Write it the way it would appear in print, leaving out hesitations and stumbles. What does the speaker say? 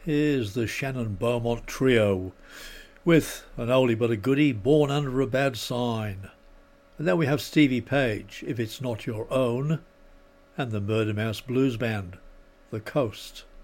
Here's the Shannon Beaumont Trio, with an oldie but a goodie, Born Under a Bad Sign. And then we have Stevie Page, If It's Not Your Own, and the Murder Mouse Blues Band, The Coast.